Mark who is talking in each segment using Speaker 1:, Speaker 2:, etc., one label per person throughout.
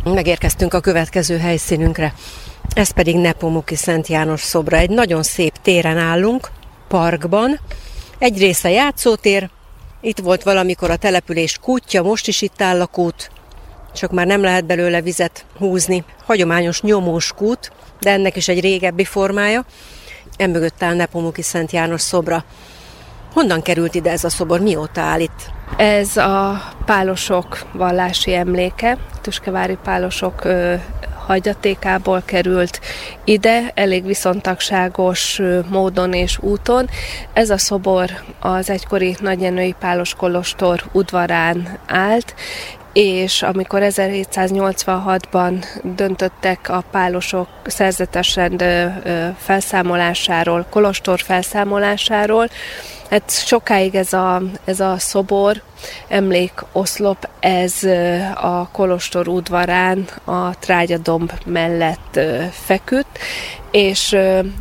Speaker 1: Megérkeztünk a következő helyszínünkre. Ez pedig Nepomuki Szent János szobra. Egy nagyon szép téren állunk, parkban. Egy része játszótér. Itt volt valamikor a település kútja, most is itt áll a kút. Csak már nem lehet belőle vizet húzni. Hagyományos nyomós kút, de ennek is egy régebbi formája. Emögött áll Nepomuki Szent János szobra. Honnan került ide ez a szobor? Mióta áll itt?
Speaker 2: Ez a pálosok vallási emléke, tüskevári pálosok hagyatékából került ide, elég viszontagságos módon és úton. Ez a szobor az egykori nagyjenői pálos kolostor udvarán állt, és amikor 1786-ban döntöttek a pálosok szerzetes rend felszámolásáról, kolostor felszámolásáról, hát sokáig ez a szobor, emlékoszlop, ez a kolostor udvarán a trágyadomb mellett feküdt, és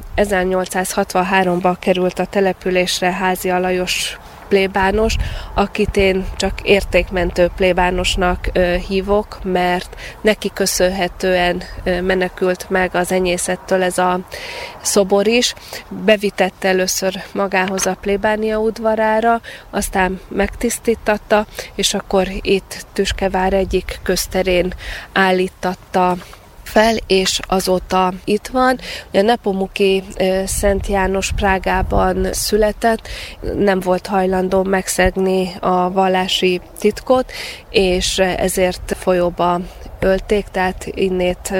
Speaker 2: 1863-ban került a településre Házi Alajos plébános, akit én csak értékmentő plébánosnak hívok, mert neki köszönhetően menekült meg az enyészettől ez a szobor is. Bevitette először magához a plébánia udvarára, aztán megtisztítatta, és akkor itt Tüskevár egyik közterén állítatta fel, és azóta itt van. A Nepomuki Szent János Prágában született, nem volt hajlandó megszegni a vallási titkot, és ezért folyóba ölték, tehát innét.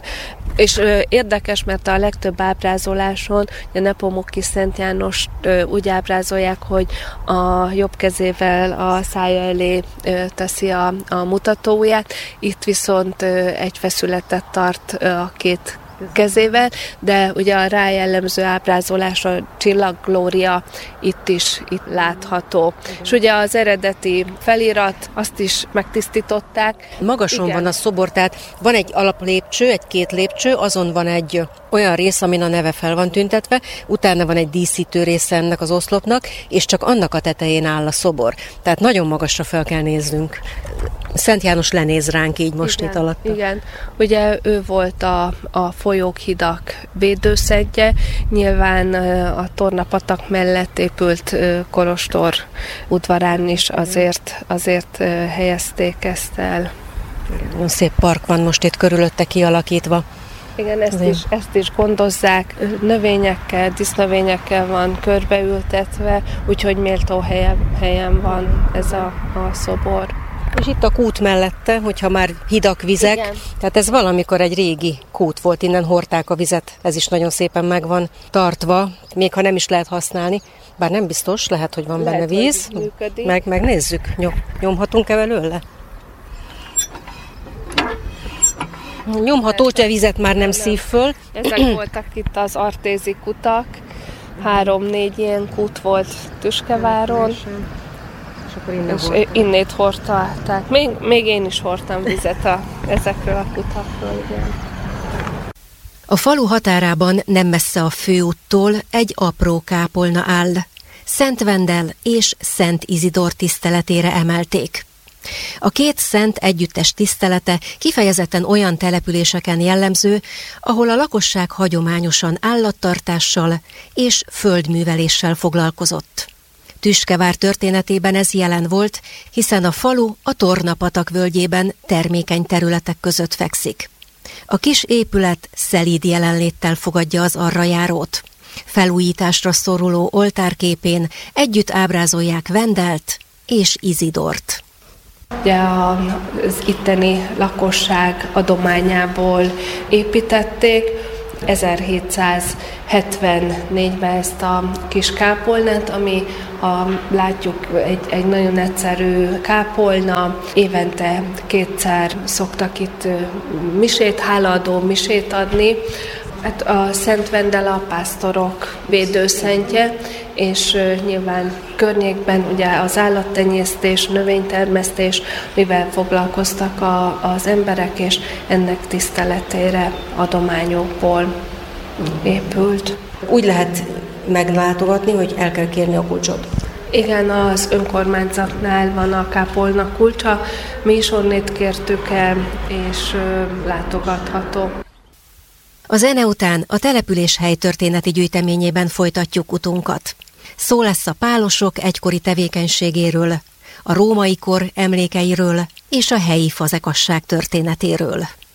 Speaker 2: És érdekes, mert a legtöbb ábrázoláson a Nepomuki Szent Jánost úgy ábrázolják, hogy a jobb kezével a szája elé teszi a mutatóujját, itt viszont egy feszületet tart a két kezével, de ugye a rá jellemző ábrázolás, a csillagglória itt látható. És ugye az eredeti felirat, azt is megtisztították.
Speaker 1: Magason van a szobor, tehát van egy alaplépcső, egy-két lépcső, azon van egy olyan rész, amin a neve fel van tüntetve, utána van egy díszítő része ennek az oszlopnak, és csak annak a tetején áll a szobor. Tehát nagyon magasra fel kell néznünk. Szent János lenéz ránk így most itt alatt.
Speaker 2: Igen, ugye ő volt a folyók, hidak védőszentje, nyilván a Tornapatak mellett épült kolostor udvarán is azért helyezték ezt el.
Speaker 1: Nagyon szép park van most itt körülötte kialakítva.
Speaker 2: Igen, ezt is gondozzák, növényekkel, dísznövényekkel van körbeültetve, úgyhogy méltó helyen van ez a szobor.
Speaker 1: És itt a kút mellette, hogyha már hidak, vizek, igen. Tehát ez valamikor egy régi kút volt, innen hordták a vizet, ez is nagyon szépen meg van tartva, még ha nem is lehet használni, bár nem biztos, lehet, hogy van benne víz. Megnézzük, nyomhatunk-e belőle? Nyomható, hogy a vizet már nem szív föl.
Speaker 2: Ezek voltak itt az artézi kutak, 3-4 ilyen kút volt Tüskeváron. És innét hordták. Még én is hordtam vizet ezekről a kutakról. Igen.
Speaker 1: A falu határában nem messze a főúttól egy apró kápolna áll. Szent Vendel és Szent Izidor tiszteletére emelték. A két szent együttes tisztelete kifejezetten olyan településeken jellemző, ahol a lakosság hagyományosan állattartással és földműveléssel foglalkozott. Tüskevár történetében ez jelen volt, hiszen a falu a Tornapatak völgyében termékeny területek között fekszik. A kis épület szelíd jelenléttel fogadja az arra járót. Felújításra szoruló oltárképén együtt ábrázolják Vendelt és Izidort.
Speaker 2: Ugye az itteni lakosság adományából építették, 1774-ben ezt a kis kápolnát, ami, ha látjuk, egy nagyon egyszerű kápolna, évente 2-szer szoktak itt hálaadó misét adni. Hát a Szent Vendel a pásztorok védőszentje, és nyilván környékben ugye az állattenyésztés, növénytermesztés, mivel foglalkoztak az emberek, és ennek tiszteletére adományokból épült.
Speaker 1: Úgy lehet meglátogatni, hogy el kell kérni a kulcsot.
Speaker 2: Igen, az önkormányzatnál van a kápolna kulcsa, mi is onnét kértük el, és látogatható.
Speaker 1: A zene után a település helytörténeti gyűjteményében folytatjuk utunkat. Szó lesz a pálosok egykori tevékenységéről, a római kor emlékeiről és a helyi fazekasság történetéről.